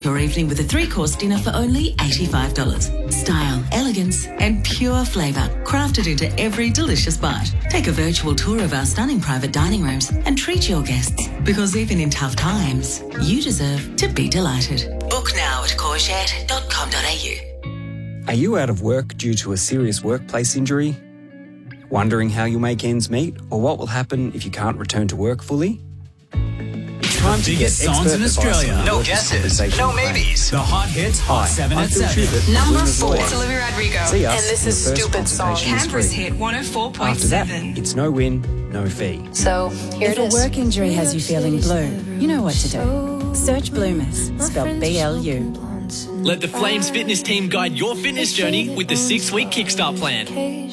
your evening with a 3-course dinner for only $85. Style, elegance and pure flavour crafted into every delicious bite. Take a virtual tour of our stunning private dining rooms and treat your guests, because even in tough times, you deserve to be delighted. Book now at courgette.com.au. Are you out of work due to a serious workplace injury? Wondering how you'll make ends meet or what will happen if you can't return to work fully? It's time to get biggest songs expert in advice Australia. on No workers' guesses, compensation no claims. maybes. The Hot Hits Hot 7 I at feel 7. Schubert, Number Luna's 4. Voice. It's Olivia Rodrigo. See us And this in is the first Stupid Song. consultation is Canberra's free. hit After that, 104.7. it's no win, no fee. So, here If it a is. work injury has you feeling blue, you know what to do. Search Bloomers, spelled BLU. Let the Flames fitness team guide your fitness journey with the 6-week Kickstart plan.